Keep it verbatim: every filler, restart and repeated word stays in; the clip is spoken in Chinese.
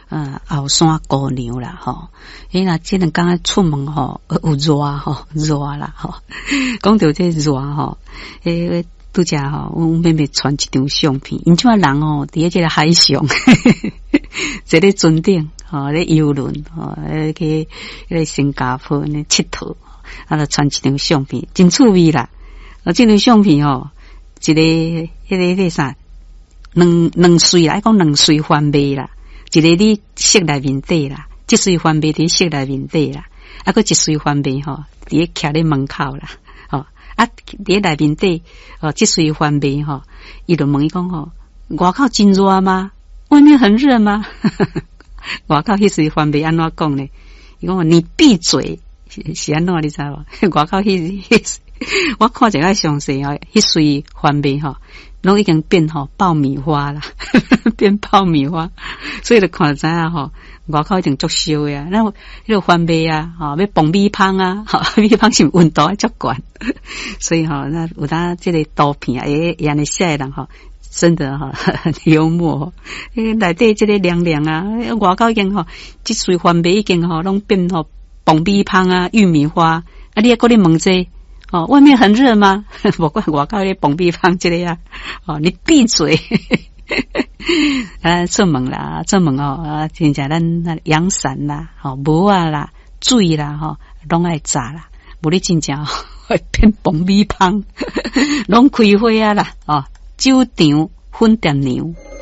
呃后山姑娘啦吼，伊若即两工出门吼有热吼热啦吼，讲到这热吼，诶拄则吼，阮妹妹传一张相片，因像人哦，伫即个海上，一个船顶吼，咧游轮吼，咧去咧新加坡咧佚佗，啊，就传一张相片，真趣味啦。啊，这张相片吼，一个迄个迄个啥，两两岁啦，讲两岁翻妹啦。一个伫室内面底啦，一岁翻妹伫室内面底啦，啊，个一岁翻妹吼，伫咧徛咧门口啦，吼、哦，啊，伫内面底，哦，一岁翻妹吼，伊就问伊讲吼，外口真热吗？外面很热吗？外口迄岁翻妹安怎讲呢？伊讲你闭嘴，是是安怎你知无？外口迄迄，我看一个详细哦，迄岁翻妹吼。拢已经变吼爆米花啦，变爆米花，所以就看知影吼，外口一定足烧呀。那迄个翻妹啊，吼要蹦米芳啊，吼米芳是温度足悬，所以吼那有当这个图片诶，安尼写人吼，真的哈很幽默。诶，内底这个凉凉啊，外口已经吼，即岁翻妹已经吼拢变吼蹦米芳啊，玉米花啊，你还搁咧问这？哦，外面很热吗？不管我靠，咧蹦比方这个呀，哦，你闭嘴！啊，出门啦，出门哦，啊，真正咱阳伞啦，吼、哦，帽啊啦，水啦，吼、哦，拢爱炸啦，无你真正会变蹦比方，拢开花啊啦，哦，酒场分店娘。